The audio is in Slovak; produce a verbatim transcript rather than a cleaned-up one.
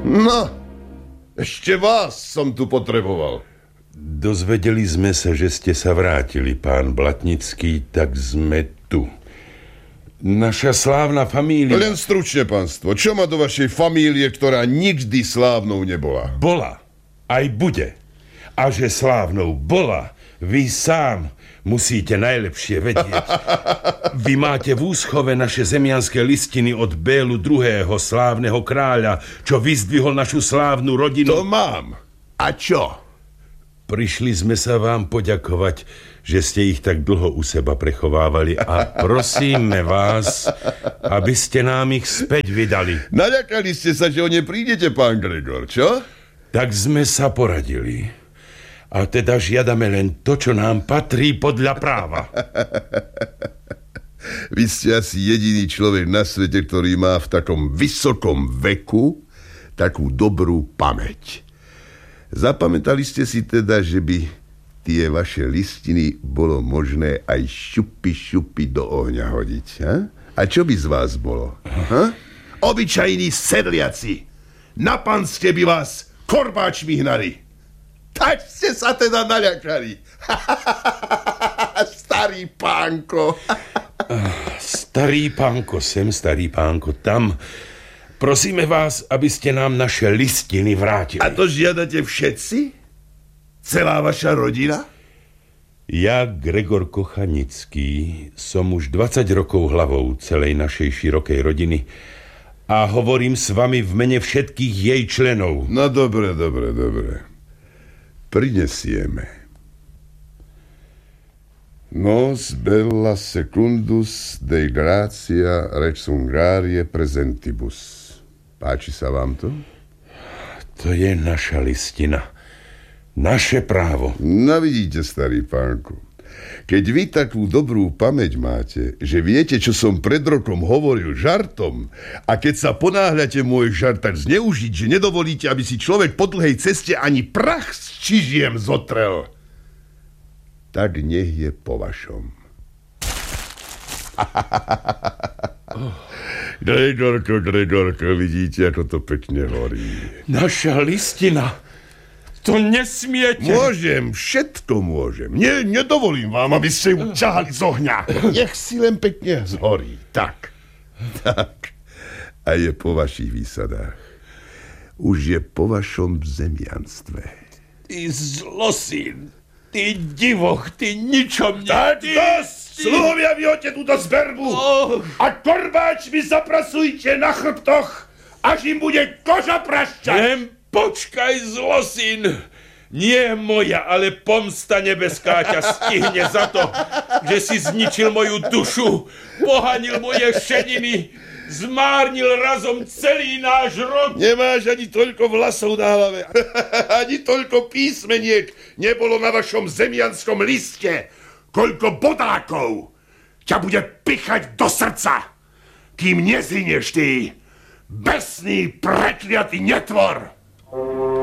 No, ešte vás som tu potreboval. Dozvedeli sme sa, že ste sa vrátili, pán Blatnický, tak sme tu. Naša slávna família... Len stručne, pánstvo, čo má do vašej famílie, ktorá nikdy slávnou nebola? Bola, aj bude. A že slávnou bola, vy sám musíte najlepšie vedieť. Vy máte v úschove naše zemianské listiny od Bélu druhého. slávneho kráľa, čo vyzdvihol našu slávnu rodinu. To mám. A čo? Prišli sme sa vám poďakovať, že ste ich tak dlho u seba prechovávali a prosíme vás, aby ste nám ich späť vydali. Naľakali ste sa, že o ne prídete, pán Gregor, čo? Tak sme sa poradili. A teda žiadame len to, čo nám patrí podľa práva. Vy ste asi jediný človek na svete, ktorý má v takom vysokom veku takú dobrú pamäť. Zapamätali ste si teda, že by tie vaše listiny bolo možné aj šupi šupi do ohňa hodiť, ha? A čo by z vás bolo? Ha? Obyčajní sedliaci. Na panske by vás korbáčmi hnali. Tak ste sa teda naľakali. Starý pánko. Starý pánko sem, starý pánko tam. Prosíme vás, aby ste nám naše listiny vrátili. A to žiadate všetci? Celá vaša rodina? Ja, Gregor Kochanický, som už dvadsať rokov hlavou celej našej širokej rodiny a hovorím s vami v mene všetkých jej členov. No dobre, dobre, dobre. Prinesieme. Nos bella secundus Dei gratia rex Hungarie presentibus. Páči sa vám to? To je naša listina. Naše právo. No vidíte, starý pánku. Keď vy takú dobrú pamäť máte, že viete, čo som pred rokom hovoril žartom, a keď sa ponáhľate môj žart tak zneužiť, že nedovolíte, aby si človek po dlhej ceste ani prach s čižiem zotrel, tak nech je po vašom. Gregorko, Gregorko, vidíte, ako to pekne horí. Naša listina. To nesmiete. Môžem, všetko môžem. Nie, nedovolím vám, aby ste ju ťahali z ohňa. Nech si len pekne zhorí. Tak, tak. A je po vašich výsadách. Už je po vašom zemianstve. Ty zlosyn. Ty divoch, ty ničom... Tak dosť! Sluhovia, vyhoďte túto zberbu oh. a korbáčmi zaprasujte na chrbtoch, až im bude koža prašťať. Len počkaj, zlosyn. Nie moja, ale pomsta nebeská ťa stihne za to, že si zničil moju dušu, pohanil moje šediny, zmárnil razom celý náš rod. Nemáš ani toľko vlasov na hlave, ani toľko písmeniek nebolo na vašom zemianskom liste, koľko bodákov ťa bude pichať do srdca, kým nezhynieš ty, besný, prekliatý netvor.